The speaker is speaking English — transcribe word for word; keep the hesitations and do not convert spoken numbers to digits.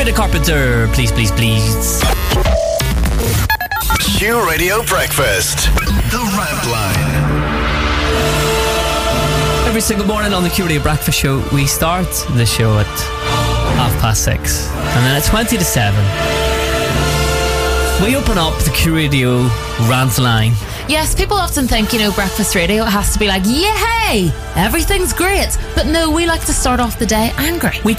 Sabrina Carpenter, please, please, please. Q Radio Breakfast. The Rant Line. Every single morning on the Q Radio Breakfast Show, we start the show at half past six, and then at twenty to seven, we open up the Q Radio Rant Line. Yes, people often think, you know, breakfast radio, it has to be like, yay, everything's great. But no, we like to start off the day angry. We